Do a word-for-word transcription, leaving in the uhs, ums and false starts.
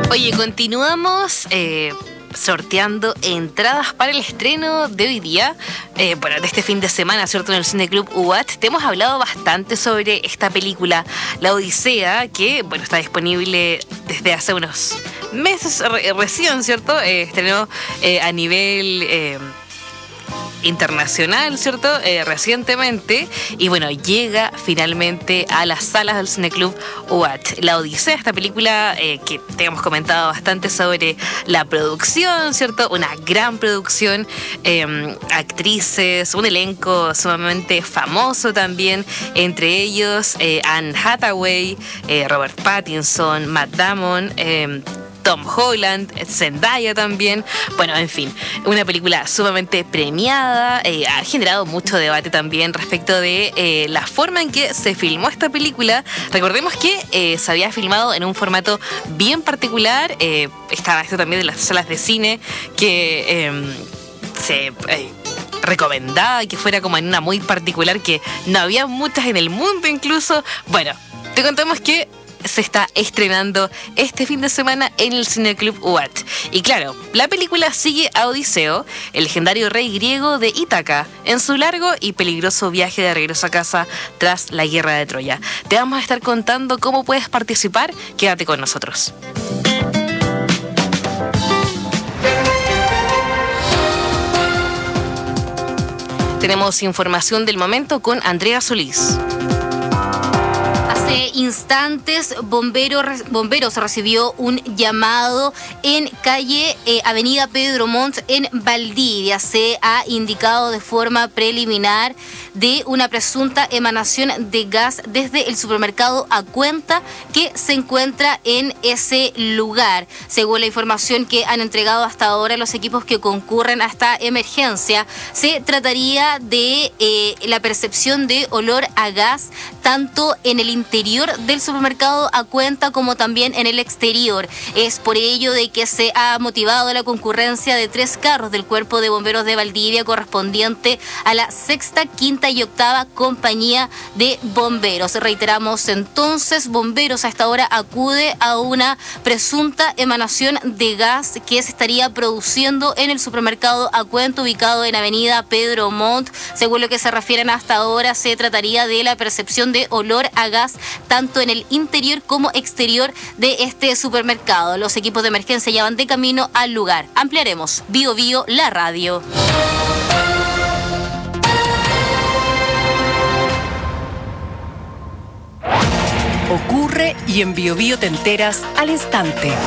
Oye, continuamos eh, sorteando entradas para el estreno de hoy día, eh, bueno, de este fin de semana, ¿cierto? En el Cine Club U A T. Te hemos hablado bastante sobre esta película, La Odisea, que, bueno, está disponible desde hace unos meses re- recién, ¿cierto? Eh, estrenó eh, a nivel... Eh, internacional, ¿cierto? Eh, recientemente, y bueno, llega finalmente a las salas del Cine Club U A T. La Odisea, esta película eh, que te hemos comentado bastante sobre la producción, ¿cierto? Una gran producción, eh, actrices, un elenco sumamente famoso también, entre ellos eh, Anne Hathaway, eh, Robert Pattinson, Matt Damon, eh, Tom Holland, Zendaya también. Bueno, en fin, una película sumamente premiada, eh, ha generado mucho debate también respecto de eh, la forma en que se filmó esta película. Recordemos que eh, se había filmado en un formato bien particular, eh, estaba esto también de las salas de cine, que eh, se... Eh, recomendaba que fuera como en una muy particular, que no había muchas en el mundo incluso. Bueno, te contamos que se está estrenando este fin de semana en el Cine Club U A T. Y claro, la película sigue a Odiseo, el legendario rey griego de Ítaca, en su largo y peligroso viaje de regreso a casa tras la guerra de Troya. Te vamos a estar contando cómo puedes participar. Quédate con nosotros. Tenemos información del momento con Andrea Solís. Hace instantes, bomberos, bomberos recibió un llamado en calle eh, Avenida Pedro Montt en Valdivia. Se ha indicado de forma preliminar de una presunta emanación de gas desde el supermercado Acuenta que se encuentra en ese lugar. Según la información que han entregado hasta ahora los equipos que concurren a esta emergencia, se trataría de eh, la percepción de olor a gas tanto en el interior del supermercado Acuenta como también en el exterior. Es por ello de que se ha motivado la concurrencia de tres carros del Cuerpo de Bomberos de Valdivia correspondiente a la sexta, quinta y octava compañía de bomberos. Reiteramos entonces, bomberos a esta hora acude a una presunta emanación de gas que se estaría produciendo en el supermercado Acuenta ubicado en Avenida Pedro Montt. Según lo que se refieren hasta ahora, se trataría de la percepción de olor a gas tanto en el interior como exterior de este supermercado. Los equipos de emergencia ya van de camino al lugar. Ampliaremos Bio Bio, la radio. Ocurre y en Bio Bio te enteras al instante.